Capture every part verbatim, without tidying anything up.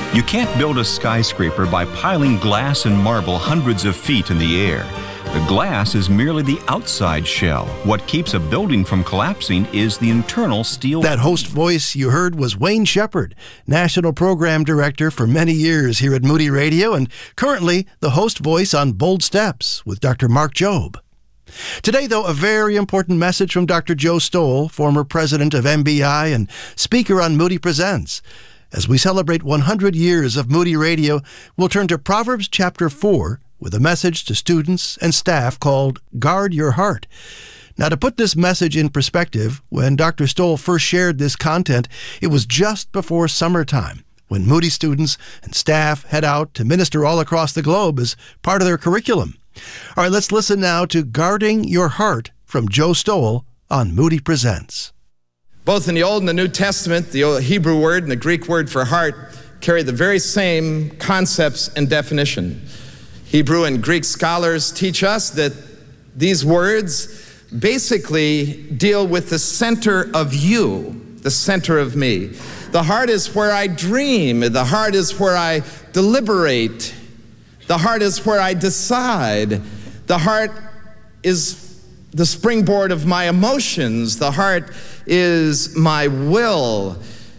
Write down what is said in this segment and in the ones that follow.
You can't build a skyscraper by piling glass and marble hundreds of feet in the air. The glass is merely the outside shell. What keeps a building from collapsing is the internal steel. That host voice you heard was Wayne Shepherd, National Program Director for many years here at Moody Radio, and currently the host voice on Bold Steps with Doctor Mark Jobe. Today, though, a very important message from Doctor Joe Stowell, former president of M B I and speaker on Moody Presents. As we celebrate one hundred years of Moody Radio, we'll turn to Proverbs chapter four with a message to students and staff called Guard Your Heart. Now, to put this message in perspective, when Doctor Stowell first shared this content, it was just before summertime, when Moody students and staff head out to minister all across the globe as part of their curriculum. All right, let's listen now to Guarding Your Heart from Joe Stowell on Moody Presents. Both in the Old and the New Testament, the Hebrew word and the Greek word for heart carry the very same concepts and definition. Hebrew and Greek scholars teach us that these words basically deal with the center of you, the center of me. The heart is where I dream. The heart is where I deliberate. The heart is where I decide. The heart is the springboard of my emotions. The heart is my will.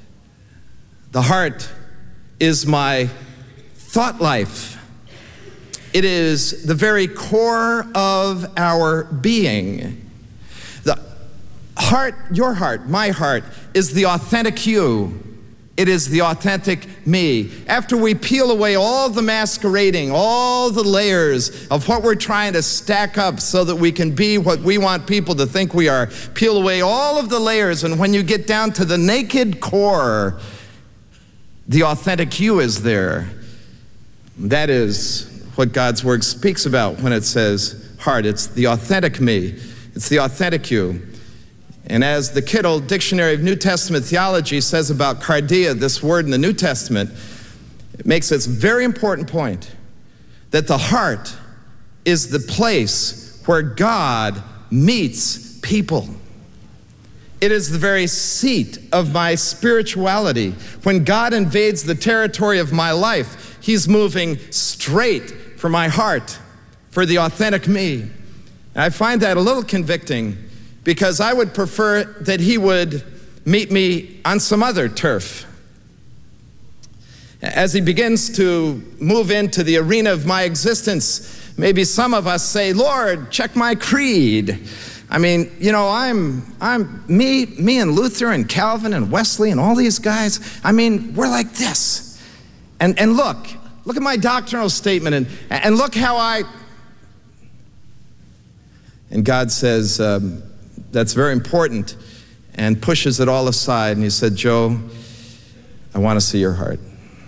The heart is my thought life. It is the very core of our being. The heart, your heart, my heart, is the authentic you. It is the authentic me. After we peel away all the masquerading, all the layers of what we're trying to stack up so that we can be what we want people to think we are, peel away all of the layers, and when you get down to the naked core, the authentic you is there. That is what God's Word speaks about when it says heart. It's the authentic me. It's the authentic you. And as the Kittle Dictionary of New Testament Theology says about cardia, this word in the New Testament, it makes this very important point, that the heart is the place where God meets people. It is the very seat of my spirituality. When God invades the territory of my life, He's moving straight for my heart, for the authentic me. And I find that a little convicting, because I would prefer that He would meet me on some other turf. As He begins to move into the arena of my existence, maybe some of us say, Lord, check my creed. I mean, you know, I'm, I'm me, me and Luther and Calvin and Wesley and all these guys, I mean, we're like this. And, and look, look at my doctrinal statement, and, and look how I... And God says, um, that's very important, and pushes it all aside. And He said, Joe, I want to see your heart.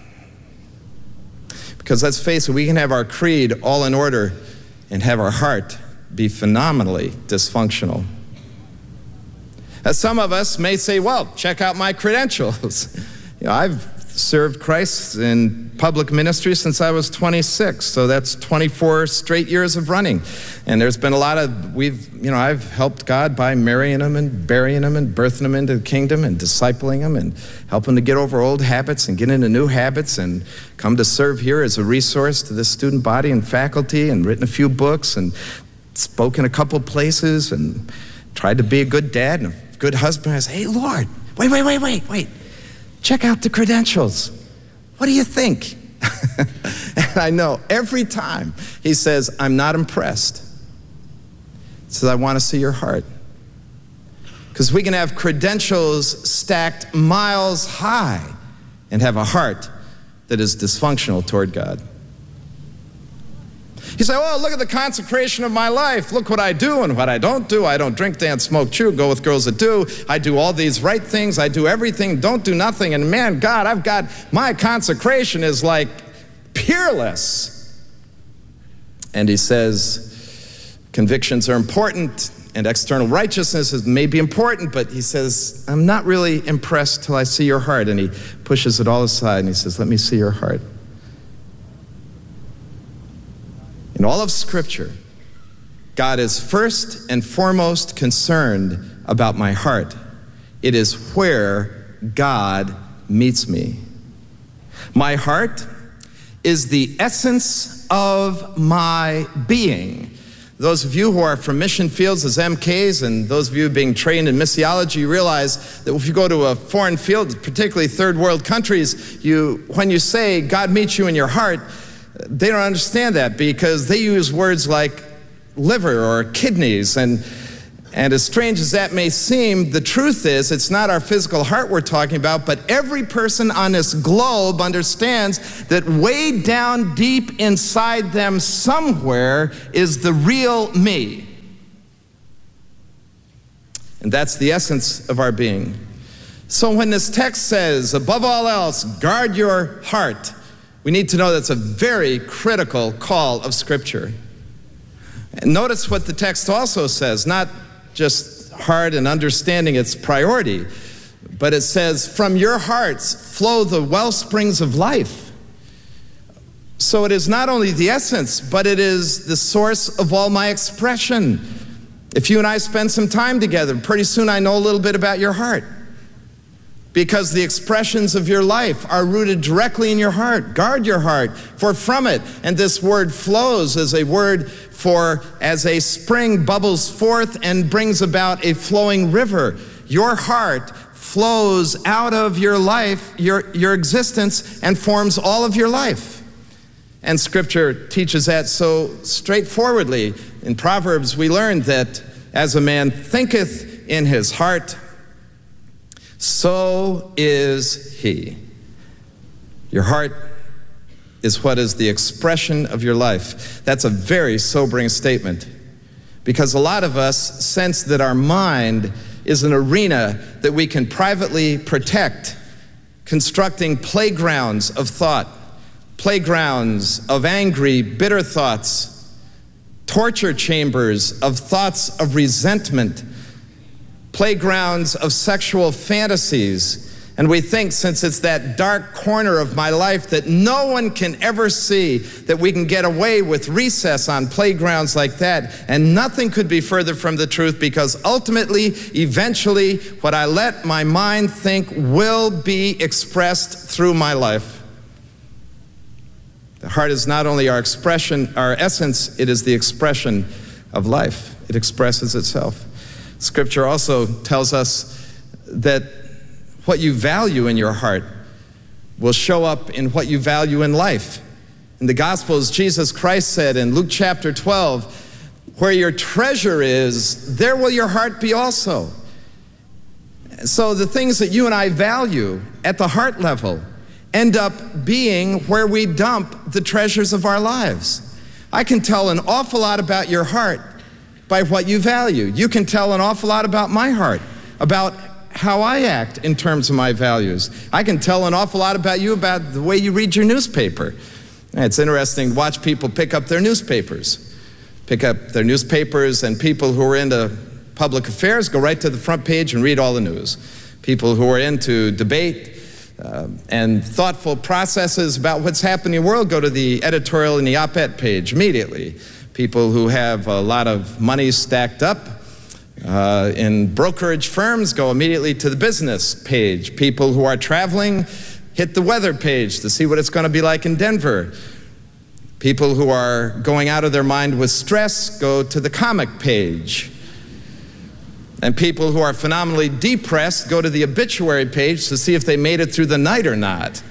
Because let's face it, we can have our creed all in order and have our heart be phenomenally dysfunctional. As some of us may say, well, check out my credentials. You know, I've served Christ in public ministry since I was twenty-six, so that's twenty-four straight years of running. And there's been a lot of, we've, you know, I've helped God by marrying them and burying them and birthing them into the kingdom and discipling them and helping to get over old habits and get into new habits, and come to serve here as a resource to the student body and faculty, and written a few books and spoken a couple places and tried to be a good dad and a good husband. I say, hey, Lord, wait, wait, wait, wait, wait. Check out the credentials. What do you think? And I know every time He says, I'm not impressed. He says, I want to see your heart. Because we can have credentials stacked miles high and have a heart that is dysfunctional toward God. You say, oh, look at the consecration of my life. Look what I do and what I don't do. I don't drink, dance, smoke, chew, go with girls that do. I do all these right things. I do everything, don't do nothing. And man, God, I've got, my consecration is like peerless. And He says, convictions are important, and external righteousness is maybe important, but He says, I'm not really impressed till I see your heart. And He pushes it all aside and He says, let me see your heart. In all of Scripture, God is first and foremost concerned about my heart. It is where God meets me. My heart is the essence of my being. Those of you who are from mission fields as M Ks, and those of you being trained in missiology, realize that if you go to a foreign field, particularly third world countries, you, when you say God meets you in your heart, they don't understand that because they use words like liver or kidneys. And, and as strange as that may seem, the truth is it's not our physical heart we're talking about, but every person on this globe understands that way down deep inside them somewhere is the real me. And that's the essence of our being. So when this text says, above all else, guard your heart, we need to know that's a very critical call of Scripture. And notice what the text also says, not just heart and understanding its priority, but it says, from your hearts flow the well springs of life. So it is not only the essence, but it is the source of all my expression. If you and I spend some time together, pretty soon I know a little bit about your heart, because the expressions of your life are rooted directly in your heart. Guard your heart, for from it, and this word flows as a word for as a spring bubbles forth and brings about a flowing river. Your heart flows out of your life, your, your existence, and forms all of your life. And Scripture teaches that so straightforwardly. In Proverbs, we learn that as a man thinketh in his heart, so is he. Your heart is what is the expression of your life. That's a very sobering statement, because a lot of us sense that our mind is an arena that we can privately protect, constructing playgrounds of thought, playgrounds of angry, bitter thoughts, torture chambers of thoughts of resentment, playgrounds of sexual fantasies. And we think, since it's that dark corner of my life that no one can ever see, that we can get away with recess on playgrounds like that. And nothing could be further from the truth, because ultimately, eventually, what I let my mind think will be expressed through my life. The heart is not only our expression, our essence, it is the expression of life. It expresses itself. Scripture also tells us that what you value in your heart will show up in what you value in life. In the Gospels, Jesus Christ said in Luke chapter twelve, where your treasure is, there will your heart be also. So the things that you and I value at the heart level end up being where we dump the treasures of our lives. I can tell an awful lot about your heart by what you value. You can tell an awful lot about my heart, about how I act in terms of my values. I can tell an awful lot about you about the way you read your newspaper. It's interesting to watch people pick up their newspapers. Pick up their newspapers, and people who are into public affairs go right to the front page and read all the news. People who are into debate uh, and thoughtful processes about what's happening in the world go to the editorial and the op-ed page immediately. People who have a lot of money stacked up uh, in brokerage firms go immediately to the business page. People who are traveling hit the weather page to see what it's going to be like in Denver. People who are going out of their mind with stress go to the comic page. And people who are phenomenally depressed go to the obituary page to see if they made it through the night or not.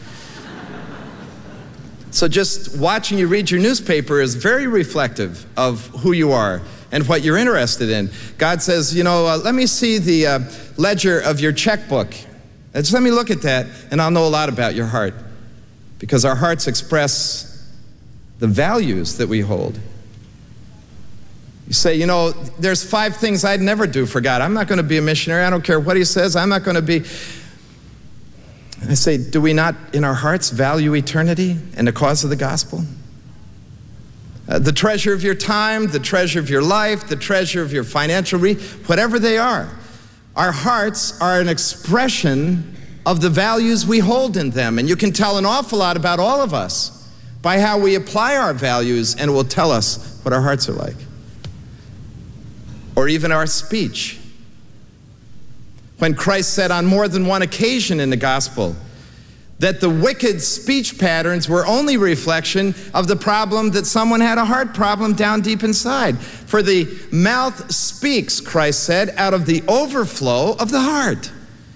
So just watching you read your newspaper is very reflective of who you are and what you're interested in. God says, you know, uh, let me see the uh, ledger of your checkbook. And just let me look at that, and I'll know a lot about your heart. Because our hearts express the values that we hold. You say, you know, there's five things I'd never do for God. I'm not going to be a missionary. I don't care what he says. I'm not going to be... I say, do we not in our hearts value eternity and the cause of the gospel? Uh, the treasure of your time, the treasure of your life, the treasure of your financial re whatever they are. Our hearts are an expression of the values we hold in them. And you can tell an awful lot about all of us by how we apply our values, and it will tell us what our hearts are like. Or even our speech. When Christ said on more than one occasion in the gospel that the wicked speech patterns were only reflection of the problem that someone had a heart problem down deep inside. For the mouth speaks, Christ said, out of the overflow of the heart.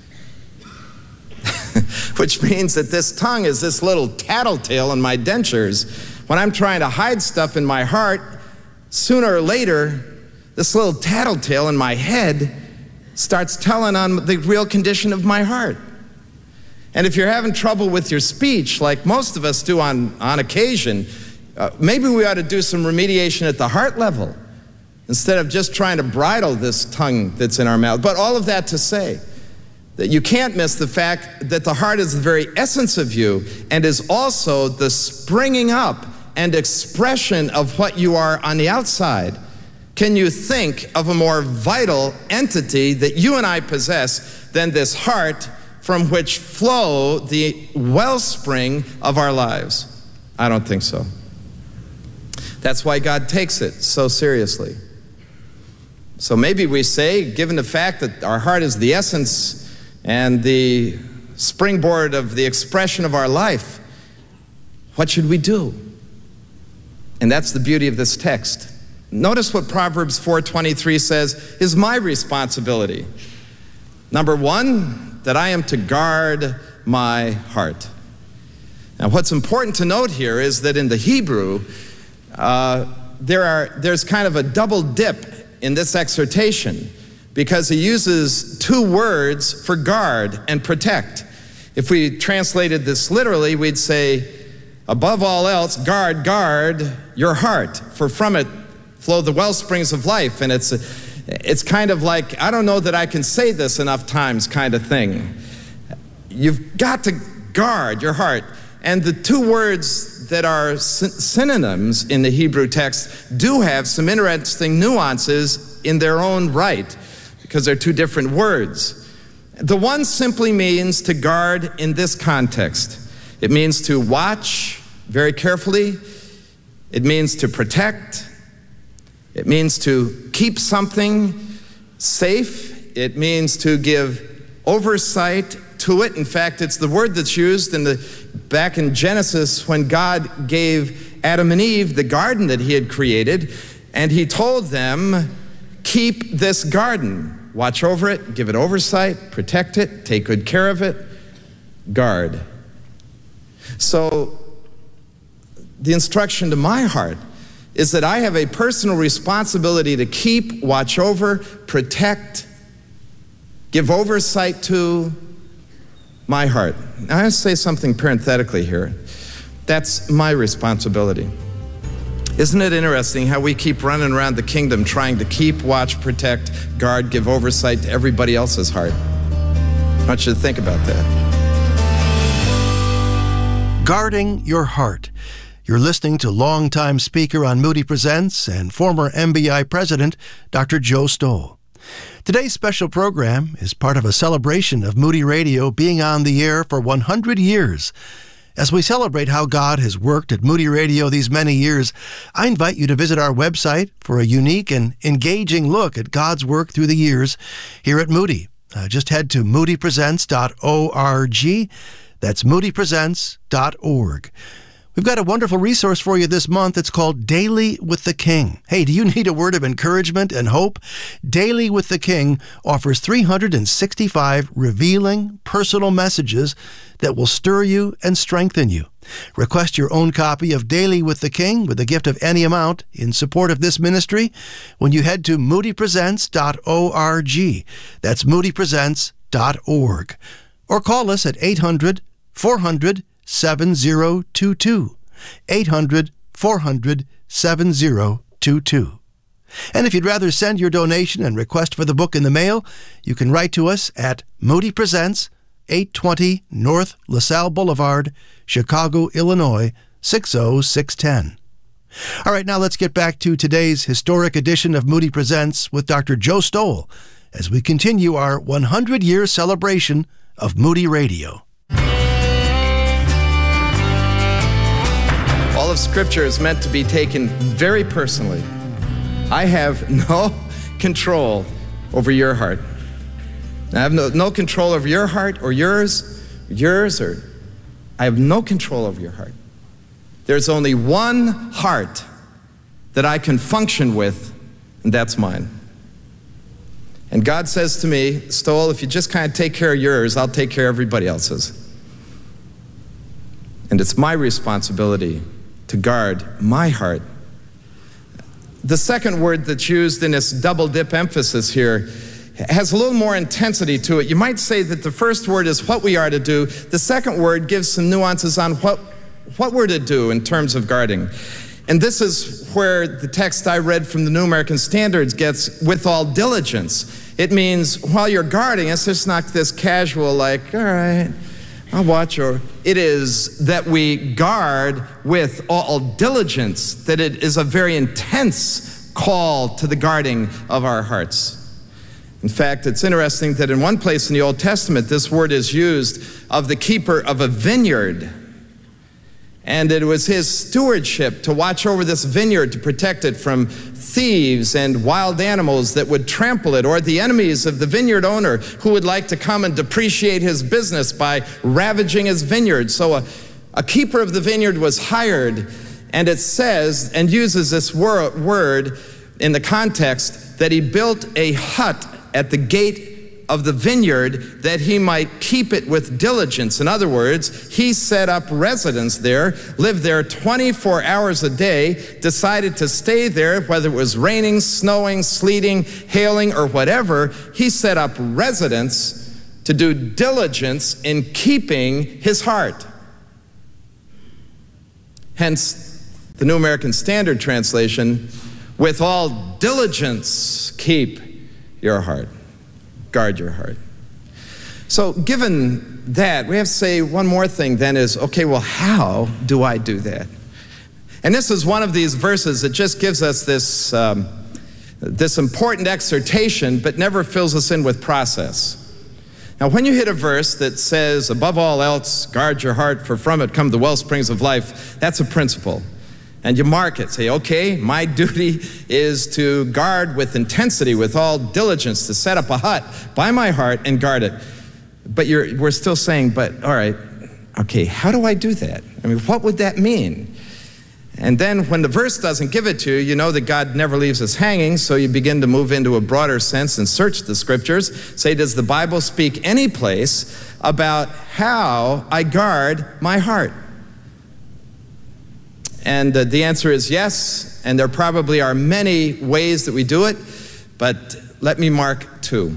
Which means that this tongue is this little tattletale in my dentures. When I'm trying to hide stuff in my heart, sooner or later, this little tattletale in my head starts telling on the real condition of my heart. And if you're having trouble with your speech, like most of us do on, on occasion, uh, maybe we ought to do some remediation at the heart level instead of just trying to bridle this tongue that's in our mouth. But all of that to say that you can't miss the fact that the heart is the very essence of you and is also the springing up and expression of what you are on the outside. Can you think of a more vital entity that you and I possess than this heart from which flow the wellspring of our lives? I don't think so. That's why God takes it so seriously. So maybe we say, given the fact that our heart is the essence and the springboard of the expression of our life, what should we do? And that's the beauty of this text. Notice what Proverbs four twenty-three says is my responsibility. Number one, that I am to guard my heart. Now, what's important to note here is that in the Hebrew, uh, there are, there's kind of a double dip in this exhortation, because he uses two words for guard and protect. If we translated this literally, we'd say, above all else, guard, guard your heart, for from it flow the well springs of life. And it's, it's kind of like, I don't know that I can say this enough times kind of thing. You've got to guard your heart. And the two words that are synonyms in the Hebrew text do have some interesting nuances in their own right, because they're two different words. The one simply means to guard in this context. It means to watch very carefully. It means to protect. It means to keep something safe. It means to give oversight to it. In fact, it's the word that's used in the, back in Genesis when God gave Adam and Eve the garden that he had created, and he told them, keep this garden. Watch over it, give it oversight, protect it, take good care of it, guard. So the instruction to my heart is that I have a personal responsibility to keep, watch over, protect, give oversight to my heart. Now, I want to say something parenthetically here. That's my responsibility. Isn't it interesting how we keep running around the kingdom trying to keep, watch, protect, guard, give oversight to everybody else's heart? I want you to think about that. Guarding your heart. You're listening to longtime speaker on Moody Presents and former M B I president, Doctor Joe Stowell. Today's special program is part of a celebration of Moody Radio being on the air for one hundred years. As we celebrate how God has worked at Moody Radio these many years, I invite you to visit our website for a unique and engaging look at God's work through the years here at Moody. Uh, just head to moody presents dot org. That's moody presents dot org. We've got a wonderful resource for you this month. It's called Daily with the King. Hey, do you need a word of encouragement and hope? Daily with the King offers three hundred sixty-five revealing, personal messages that will stir you and strengthen you. Request your own copy of Daily with the King with a gift of any amount in support of this ministry when you head to moody presents dot org. That's moody presents dot org. Or call us at eight hundred, four hundred, seven zero two two. eight hundred, four hundred, seven zero two two. And if you'd rather send your donation and request for the book in the mail, you can write to us at Moody Presents, eight twenty North LaSalle Boulevard, Chicago, Illinois, six oh six one oh. All right, now let's get back to today's historic edition of Moody Presents with Doctor Joe Stowell as we continue our one hundred year celebration of Moody Radio. All of Scripture is meant to be taken very personally. I have no control over your heart. I have no, no control over your heart or yours, yours or I have no control over your heart. There's only one heart that I can function with, and that's mine. And God says to me, Stowell, if you just kind of take care of yours, I'll take care of everybody else's. And it's my responsibility to guard my heart. The second word that's used in this double dip emphasis here has a little more intensity to it. You might say that the first word is what we are to do. The second word gives some nuances on what, what we're to do in terms of guarding. And this is where the text I read from the New American Standards gets with all diligence. It means while you're guarding, it's just not this casual like, all right, I'll watch. Or it is that we guard with all diligence, that it is a very intense call to the guarding of our hearts. In fact, it's interesting that in one place in the Old Testament, this word is used of the keeper of a vineyard. And it was his stewardship to watch over this vineyard, to protect it from thieves and wild animals that would trample it, or the enemies of the vineyard owner who would like to come and depreciate his business by ravaging his vineyard. So a, a keeper of the vineyard was hired, and it says, and uses this wor- word in the context, that he built a hut at the gate of the vineyard that he might keep it with diligence. In other words, he set up residence there, lived there twenty-four hours a day, decided to stay there, whether it was raining, snowing, sleeting, hailing, or whatever. He set up residence to do diligence in keeping his heart. Hence, the New American Standard Translation, with all diligence, keep your heart. Guard your heart. So given that, we have to say one more thing then is, okay, well, how do I do that? And this is one of these verses that just gives us this, um, this important exhortation, but never fills us in with process. Now, when you hit a verse that says, above all else, guard your heart, for from it come the well springs of life, that's a principle. And you mark it, say, okay, my duty is to guard with intensity, with all diligence, to set up a hut by my heart and guard it. But you're, we're still saying, but all right, okay, how do I do that? I mean, what would that mean? And then when the verse doesn't give it to you, you know that God never leaves us hanging, so you begin to move into a broader sense and search the scriptures. Say, does the Bible speak any place about how I guard my heart? And uh, the answer is yes, and there probably are many ways that we do it, but let me mark two.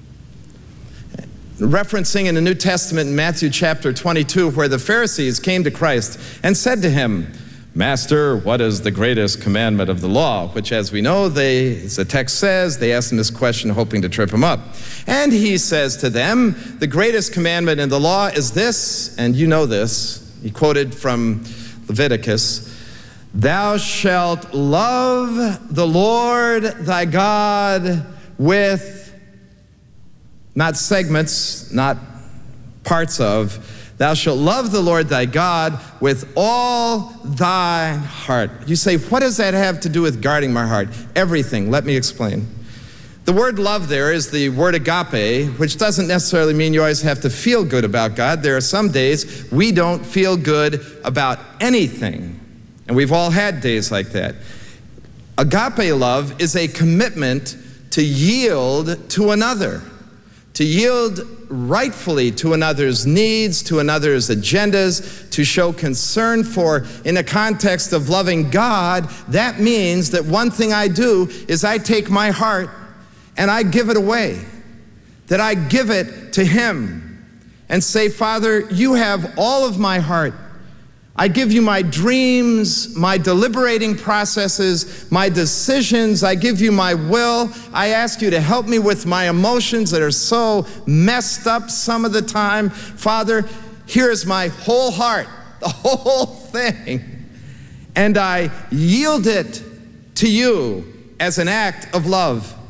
Referencing in the New Testament in Matthew chapter twenty-two, where the Pharisees came to Christ and said to him, Master, what is the greatest commandment of the law? Which, as we know, they, as the text says, they asked him this question hoping to trip him up. And he says to them, the greatest commandment in the law is this, and you know this. He quoted from Leviticus, thou shalt love the Lord thy God with, not segments, not parts of, thou shalt love the Lord thy God with all thy heart. You say, what does that have to do with guarding my heart? Everything. Let me explain. The word love there is the word agape, which doesn't necessarily mean you always have to feel good about God. There are some days we don't feel good about anything, and we've all had days like that. Agape love is a commitment to yield to another, to yield rightfully to another's needs, to another's agendas, to show concern for. In the context of loving God, that means that one thing I do is I take my heart and I give it away, that I give it to Him and say, Father, you have all of my heart. I give you my dreams, my deliberating processes, my decisions. I give you my will. I ask you to help me with my emotions that are so messed up some of the time. Father, here's my whole heart, the whole thing. And I yield it to you as an act of love.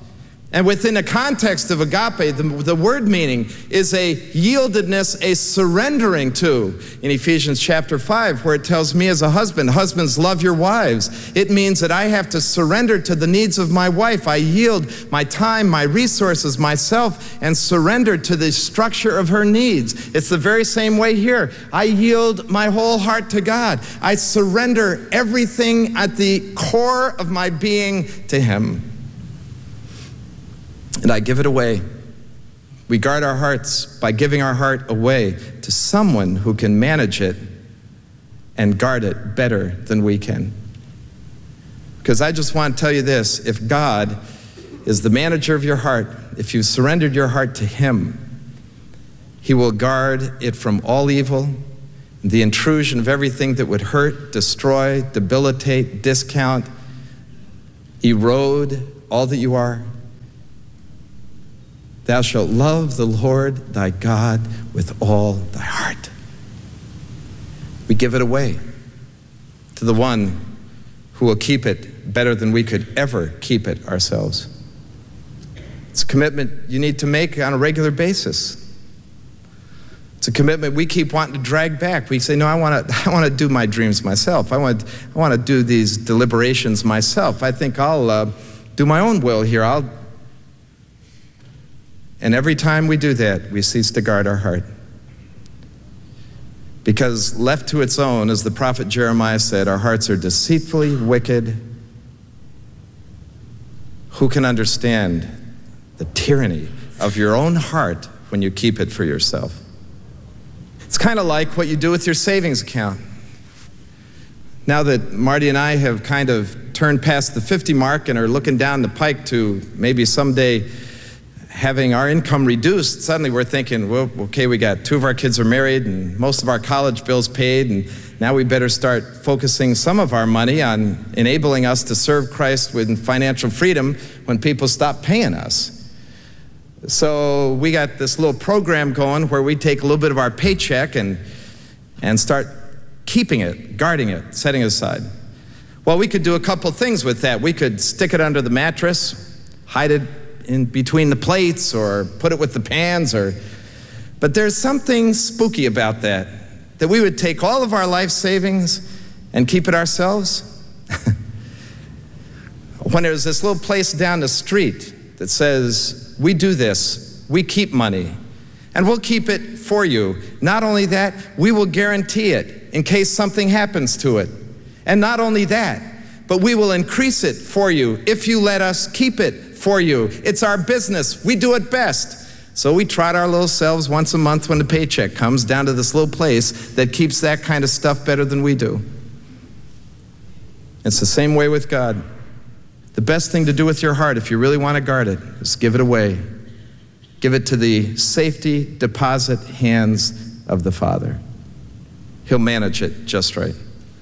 And within the context of agape, the, the word meaning is a yieldedness, a surrendering to. In Ephesians chapter five, where it tells me as a husband, husbands, love your wives. It means that I have to surrender to the needs of my wife. I yield my time, my resources, myself, and surrender to the structure of her needs. It's the very same way here. I yield my whole heart to God. I surrender everything at the core of my being to Him. And I give it away. We guard our hearts by giving our heart away to someone who can manage it and guard it better than we can. Because I just want to tell you this, if God is the manager of your heart, if you surrendered your heart to Him, He will guard it from all evil, the intrusion of everything that would hurt, destroy, debilitate, discount, erode all that you are. Thou shalt love the Lord thy God with all thy heart. We give it away to the one who will keep it better than we could ever keep it ourselves. It's a commitment you need to make on a regular basis. It's a commitment we keep wanting to drag back. We say, no, I want to I want to do my dreams myself. I want, I want to do these deliberations myself. I think I'll uh, do my own will here. I'll And every time we do that, we cease to guard our heart. Because left to its own, as the prophet Jeremiah said, our hearts are deceitfully wicked. Who can understand the tyranny of your own heart when you keep it for yourself? It's kind of like what you do with your savings account. Now that Marty and I have kind of turned past the fifty mark and are looking down the pike to maybe someday having our income reduced, suddenly we're thinking, well, okay, we got two of our kids are married and most of our college bills paid, and now we better start focusing some of our money on enabling us to serve Christ with financial freedom when people stop paying us. So we got this little program going where we take a little bit of our paycheck and, and start keeping it, guarding it, setting it aside. Well, we could do a couple things with that. We could stick it under the mattress, hide it in between the plates, or put it with the pans, or, but there's something spooky about that, that we would take all of our life savings and keep it ourselves. When there's this little place down the street that says, we do this, we keep money, and we'll keep it for you. Not only that, we will guarantee it in case something happens to it. And not only that, but we will increase it for you if you let us keep it for you. It's our business. We do it best. So we trot our little selves once a month when the paycheck comes down to this little place that keeps that kind of stuff better than we do. It's the same way with God. The best thing to do with your heart, if you really want to guard it, is give it away. Give it to the safety deposit hands of the Father. He'll manage it just right.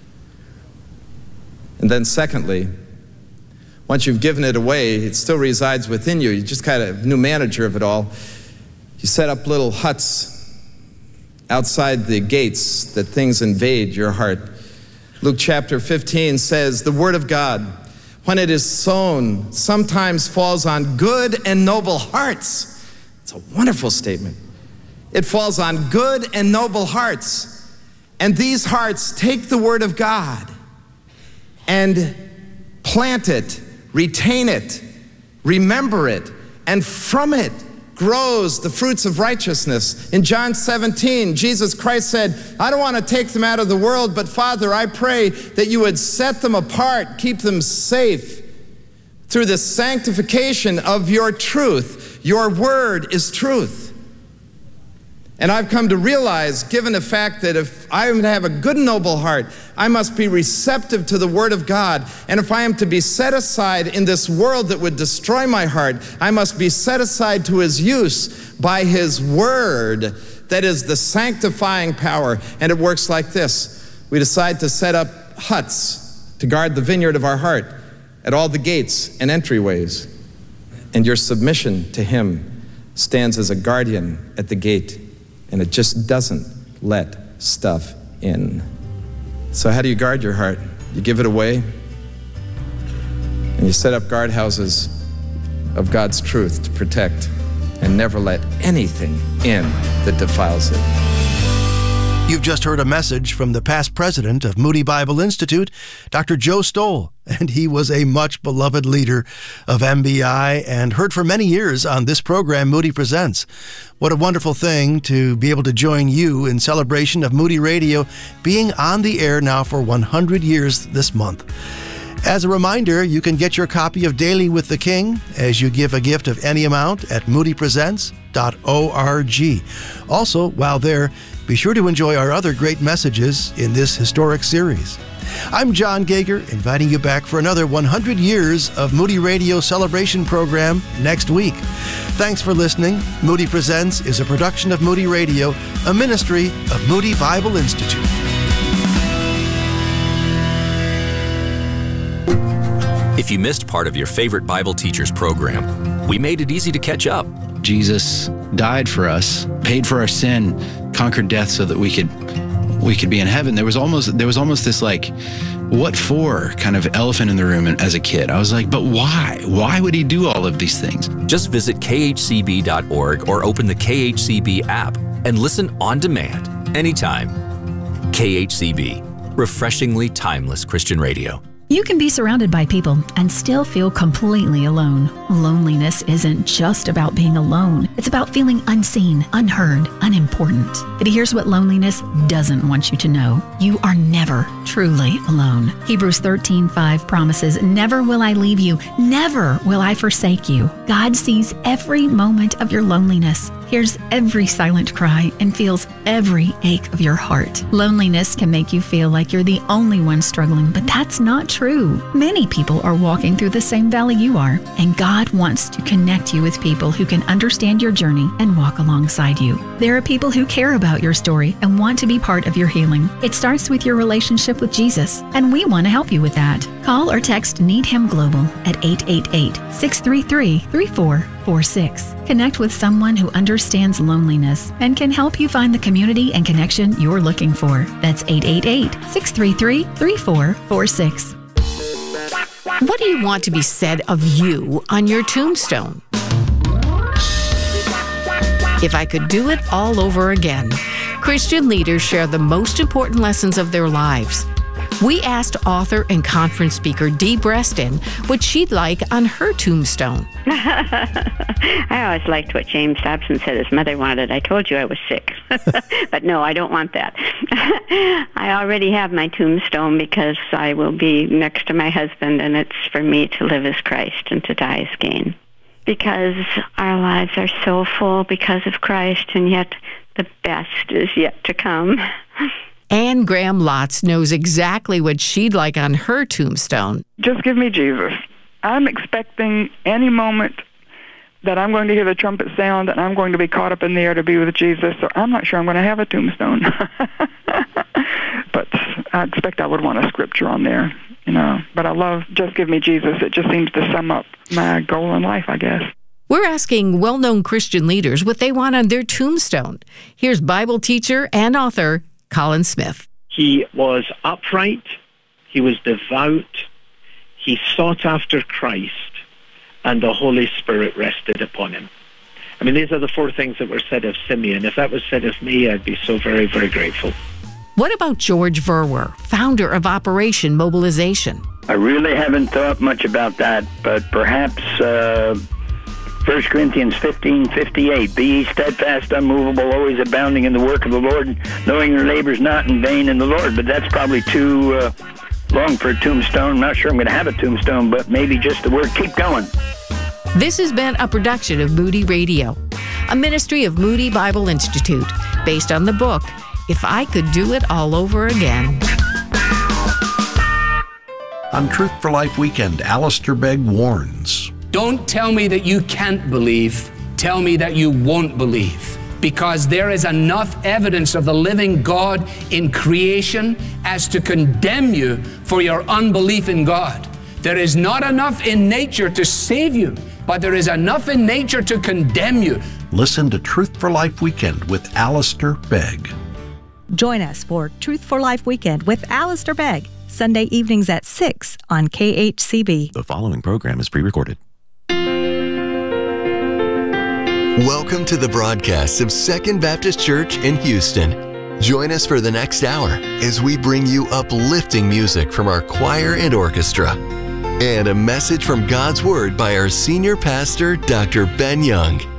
And then secondly, once you've given it away, it still resides within you. You just kind of new manager of it all. You set up little huts outside the gates that things invade your heart. Luke chapter fifteen says, the word of God, when it is sown, sometimes falls on good and noble hearts. It's a wonderful statement. It falls on good and noble hearts. And these hearts take the word of God and plant it, retain it, remember it, and from it grows the fruits of righteousness. In John seventeen, Jesus Christ said, I don't want to take them out of the world, but Father, I pray that you would set them apart, keep them safe through the sanctification of your truth. Your word is truth. And I've come to realize, given the fact that if I am to have a good and noble heart, I must be receptive to the word of God. And if I am to be set aside in this world that would destroy my heart, I must be set aside to his use by his word that is the sanctifying power. And it works like this. We decide to set up huts to guard the vineyard of our heart at all the gates and entryways. And your submission to him stands as a guardian at the gate. And it just doesn't let stuff in. So how do you guard your heart? You give it away, and you set up guardhouses of God's truth to protect and never let anything in that defiles it. You've just heard a message from the past president of Moody Bible Institute, Doctor Joe Stowell, and he was a much beloved leader of M B I and heard for many years on this program, Moody Presents. What a wonderful thing to be able to join you in celebration of Moody Radio being on the air now for one hundred years this month. As a reminder, you can get your copy of Daily with the King as you give a gift of any amount at moody presents dot org. Also, while there, be sure to enjoy our other great messages in this historic series. I'm John Gager, inviting you back for another one hundred years of Moody Radio celebration program next week. Thanks for listening. Moody Presents is a production of Moody Radio, a ministry of Moody Bible Institute. If you missed part of your favorite Bible teacher's program, we made it easy to catch up. Jesus died for us, paid for our sin, conquered death so that we could we could be in heaven. There was almost there was almost this like, what for kind of elephant in the room as a kid. I was like, but why? Why would he do all of these things? Just visit K H C B dot org or open the K H C B app and listen on demand anytime. K H C B, refreshingly timeless Christian radio. You can be surrounded by people and still feel completely alone. Loneliness isn't just about being alone. It's about feeling unseen, unheard, unimportant. But here's what loneliness doesn't want you to know. You are never truly alone. Hebrews thirteen five promises, "Never will I leave you. Never will I forsake you." God sees every moment of your loneliness, hears every silent cry, and feels every ache of your heart. Loneliness can make you feel like you're the only one struggling, but that's not true. Many people are walking through the same valley you are, and God wants to connect you with people who can understand your journey and walk alongside you. There are people who care about your story and want to be part of your healing. It starts with your relationship with Jesus, and we want to help you with that. Call or text Need Him Global at eight eight eight, six three three, three four four six. Connect with someone who understands loneliness and can help you find the community and connection you're looking for. That's eight eight eight, six three three, three four four six. What do you want to be said of you on your tombstone? If I could do it all over again, Christian leaders share the most important lessons of their lives. We asked author and conference speaker Dee Breston what she'd like on her tombstone. I always liked what James Dobson said his mother wanted. I told you I was sick. But no, I don't want that. I already have my tombstone because I will be next to my husband, and it's for me to live as Christ and to die as gain. Because our lives are so full because of Christ, and yet the best is yet to come. Anne Graham Lotz knows exactly what she'd like on her tombstone. Just give me Jesus. I'm expecting any moment that I'm going to hear the trumpet sound and I'm going to be caught up in the air to be with Jesus, so I'm not sure I'm going to have a tombstone. But I expect I would want a scripture on there, you know. But I love Just Give Me Jesus. It just seems to sum up my goal in life, I guess. We're asking well-known Christian leaders what they want on their tombstone. Here's Bible teacher and author Colin Smith. He was upright, he was devout, he sought after Christ, and the Holy Spirit rested upon him. I mean, these are the four things that were said of Simeon. If that was said of me, I'd be so very, very grateful. What about George Verwer, founder of Operation Mobilization? I really haven't thought much about that, but perhaps uh, First Corinthians fifteen fifty-eight, be ye steadfast, unmovable, always abounding in the work of the Lord, knowing your labor's not in vain in the Lord. But that's probably too uh, long for a tombstone. I'm not sure I'm going to have a tombstone, but maybe just the word keep going. This has been a production of Moody Radio, a ministry of Moody Bible Institute, based on the book, If I Could Do It All Over Again. On Truth for Life Weekend, Alistair Begg warns. Don't tell me that you can't believe. Tell me that you won't believe. Because there is enough evidence of the living God in creation as to condemn you for your unbelief in God. There is not enough in nature to save you, but there is enough in nature to condemn you. Listen to Truth for Life Weekend with Alistair Begg. Join us for Truth for Life Weekend with Alistair Begg, Sunday evenings at six on K H C B. The following program is pre-recorded. Welcome to the broadcast of Second Baptist Church in Houston. Join us for the next hour as we bring you uplifting music from our choir and orchestra and a message from God's Word by our senior pastor, Doctor Ben Young.